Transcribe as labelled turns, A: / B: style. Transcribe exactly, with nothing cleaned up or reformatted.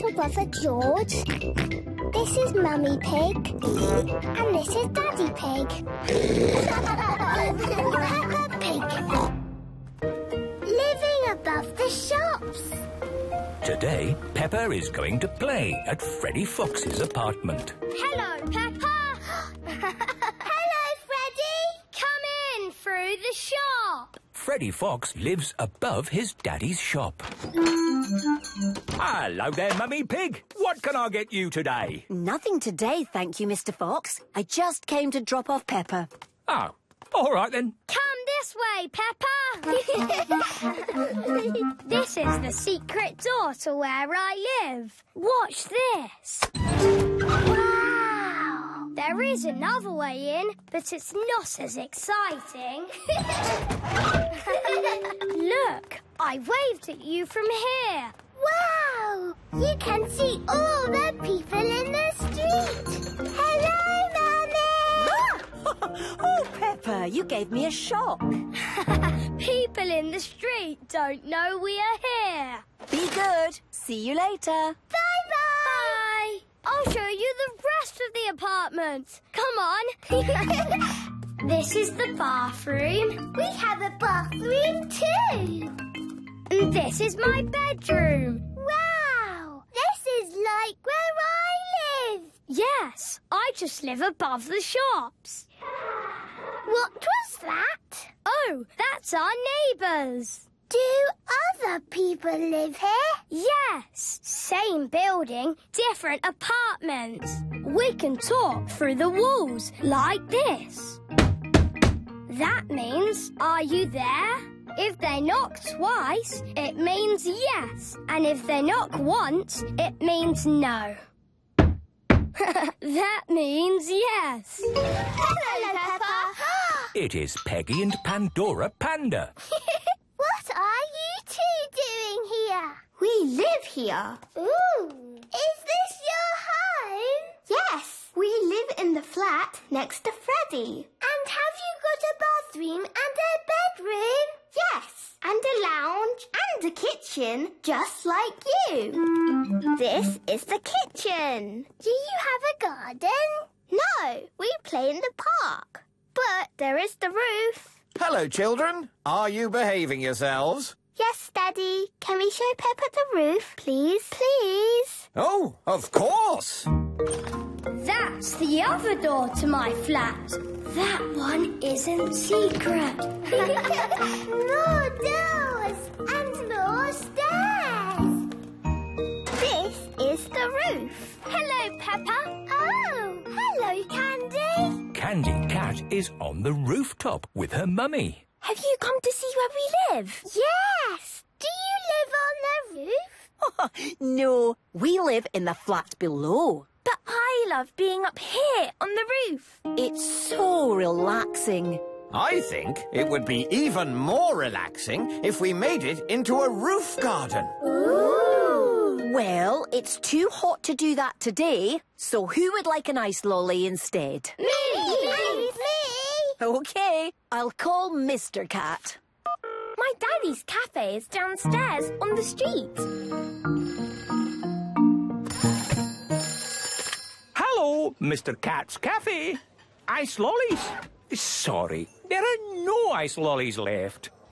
A: little brother George. This is Mummy Pig. And this is Daddy Pig. Peppa Pig. Living above the shops.
B: Today, Peppa is going to play at Freddy Fox's apartment.
A: Hello, Peppa. Hello, Freddy. Come in through the shop.
B: Freddy Fox lives above his daddy's shop. Hello there, Mummy Pig. What can I get you today?
C: Nothing today, thank you, Mister Fox. I just came to drop off Peppa.
B: Oh, all right then.
A: Come this way, Peppa. This is the secret door to where I live. Watch this. Wow! There is another way in, but it's not as exciting. Look, I waved at you from here. Wow! You can see all the people in the street. Hello, Mummy!
C: Oh, Peppa, you gave me a shock.
A: People in the street don't know we are here.
C: Be good. See you later.
A: Bye-bye! Bye! I'll show you the rest of the apartment. Come on. This is the bathroom. We have a bathroom too. And this is my bedroom. Wow! This is like where I live. Yes, I just live above the shops. What was that? Oh, that's our neighbours. Do other people live here? Yes. Same building, different apartments. We can talk through the walls like this. That means, are you there? If they knock twice, it means yes. And if they knock once, it means no. That means yes. Hello, Peppa.
B: It is Peggy and Pandora Panda.
A: What are you two doing here? We live here. Ooh. Is this your home? Yes. We live in the flat next to Freddy. And have you got a bathroom and a bedroom? Yes. And a lounge and a kitchen, just like you. This is the kitchen. Do you have a garden? No. We play in the park. But there is the roof.
D: Hello, children. Are you behaving yourselves?
A: Yes, Daddy. Can we show Peppa the roof, please? Please.
D: Oh, of course.
A: That's the other door to my flat. That one isn't secret. More doors and more stairs. This is the roof. Hello, Peppa. Oh, hello, Candy.
B: Candy Cat is on the rooftop with her mummy.
A: Have you come to see where we live? Yes. Do you live on the roof?
C: No, we live in the flat below.
A: But I love being up here on the roof.
C: It's so relaxing.
D: I think it would be even more relaxing if we made it into a roof garden.
A: Ooh.
C: Well, it's too hot to do that today, so who would like an ice lolly instead?
A: Me! Me! Me!
C: OK, I'll call Mister Cat.
A: My daddy's cafe is downstairs on the street.
B: Hello, Mister Cat's Cafe. Ice lollies? Sorry, there are no ice lollies left.